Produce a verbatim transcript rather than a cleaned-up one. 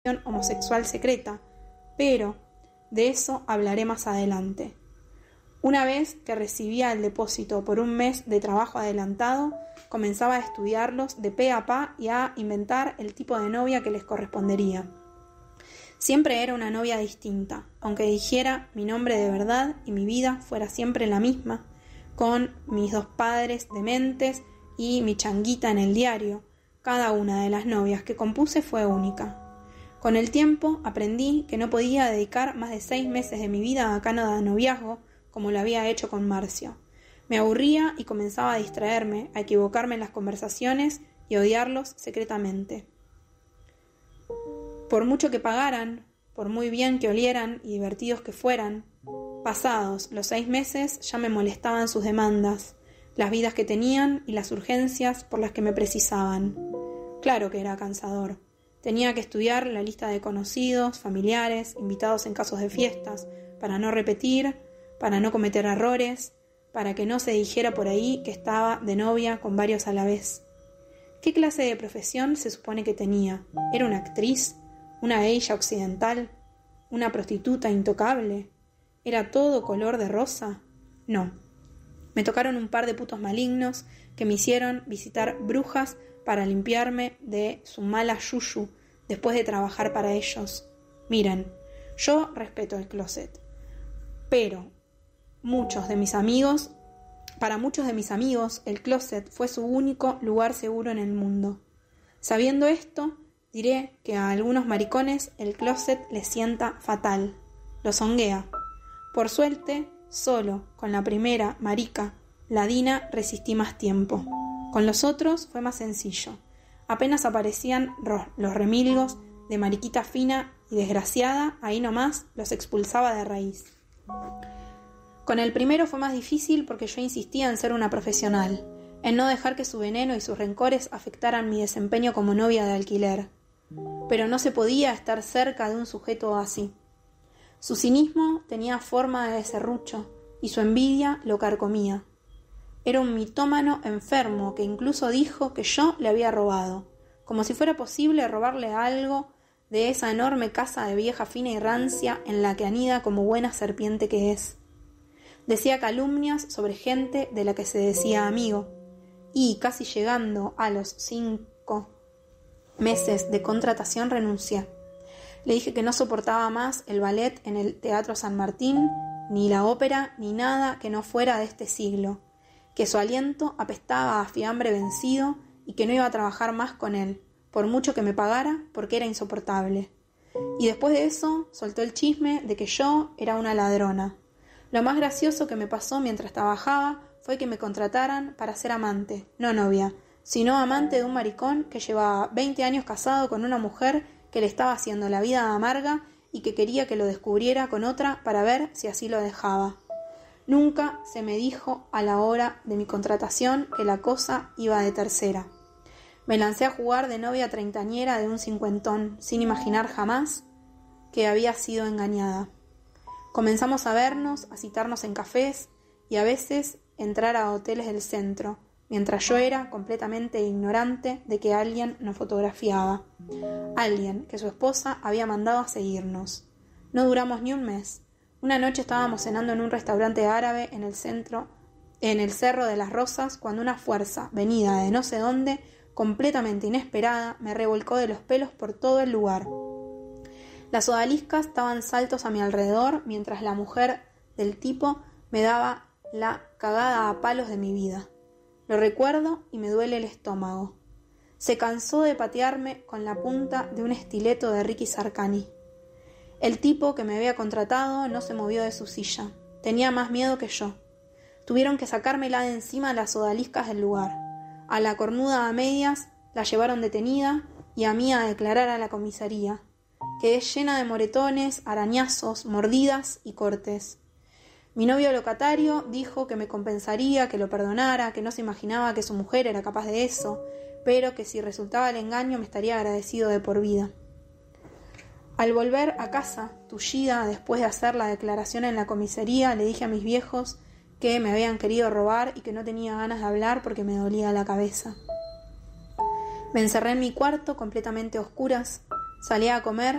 homosexual secreta, pero de eso hablaré más adelante. Una vez que recibía el depósito por un mes de trabajo adelantado, comenzaba a estudiarlos de pe a pa y a inventar el tipo de novia que les correspondería. Siempre era una novia distinta, aunque dijera mi nombre de verdad y mi vida fuera siempre la misma, con mis dos padres dementes y mi changuita en el diario. Cada una de las novias que compuse fue única. Con el tiempo aprendí que no podía dedicar más de seis meses de mi vida a cada noviazgo como lo había hecho con Marcio. Me aburría y comenzaba a distraerme, a equivocarme en las conversaciones y odiarlos secretamente. Por mucho que pagaran, por muy bien que olieran y divertidos que fueran, pasados los seis meses ya me molestaban sus demandas, las vidas que tenían y las urgencias por las que me precisaban. Claro que era cansador. Tenía que estudiar la lista de conocidos, familiares, invitados en casos de fiestas, para no repetir, para no cometer errores, para que no se dijera por ahí que estaba de novia con varios a la vez. ¿Qué clase de profesión se supone que tenía? ¿Era una actriz? ¿Una geisha occidental? ¿Una prostituta intocable? ¿Era todo color de rosa? No. Me tocaron un par de putos malignos que me hicieron visitar brujas para limpiarme de su mala yuyu después de trabajar para ellos. Miren, yo respeto el closet, pero muchos de mis amigos, para muchos de mis amigos, el closet fue su único lugar seguro en el mundo. Sabiendo esto, diré que a algunos maricones el closet les sienta fatal, los honguea. Por suerte, solo con la primera marica, la Dina, resistí más tiempo. Con los otros fue más sencillo. Apenas aparecían los remilgos de mariquita fina y desgraciada, ahí nomás los expulsaba de raíz. Con el primero fue más difícil porque yo insistía en ser una profesional, en no dejar que su veneno y sus rencores afectaran mi desempeño como novia de alquiler. Pero no se podía estar cerca de un sujeto así. Su cinismo tenía forma de serrucho y su envidia lo carcomía. Era un mitómano enfermo que incluso dijo que yo le había robado, como si fuera posible robarle algo de esa enorme casa de vieja fina y rancia en la que anida como buena serpiente que es. Decía calumnias sobre gente de la que se decía amigo, y casi llegando a los cinco meses de contratación renuncié. Le dije que no soportaba más el ballet en el Teatro San Martín, ni la ópera, ni nada que no fuera de este siglo, que su aliento apestaba a fiambre vencido y que no iba a trabajar más con él, por mucho que me pagara, porque era insoportable. Y después de eso soltó el chisme de que yo era una ladrona. Lo más gracioso que me pasó mientras trabajaba fue que me contrataran para ser amante, no novia, sino amante de un maricón que llevaba veinte años casado con una mujer que le estaba haciendo la vida amarga y que quería que lo descubriera con otra para ver si así lo dejaba. Nunca se me dijo a la hora de mi contratación que la cosa iba de tercera. Me lancé a jugar de novia treintañera de un cincuentón, sin imaginar jamás que había sido engañada. Comenzamos a vernos, a citarnos en cafés y a veces entrar a hoteles del centro, mientras yo era completamente ignorante de que alguien nos fotografiaba. Alguien que su esposa había mandado a seguirnos. No duramos ni un mes. Una noche estábamos cenando en un restaurante árabe en el centro, en el Cerro de las Rosas, cuando una fuerza, venida de no sé dónde, completamente inesperada, me revolcó de los pelos por todo el lugar. Las odaliscas daban saltos a mi alrededor, mientras la mujer del tipo me daba la cagada a palos de mi vida. Lo recuerdo y me duele el estómago. Se cansó de patearme con la punta de un estileto de Ricky Sarkany. El tipo que me había contratado no se movió de su silla. Tenía más miedo que yo. Tuvieron que sacármela de encima las odaliscas del lugar. A la cornuda a medias la llevaron detenida y a mí a declarar a la comisaría. Quedé llena de moretones, arañazos, mordidas y cortes. Mi novio locatario dijo que me compensaría, que lo perdonara, que no se imaginaba que su mujer era capaz de eso, pero que si resultaba el engaño me estaría agradecido de por vida. Al volver a casa, tullida después de hacer la declaración en la comisaría, le dije a mis viejos que me habían querido robar y que no tenía ganas de hablar porque me dolía la cabeza. Me encerré en mi cuarto completamente a oscuras. Salía a comer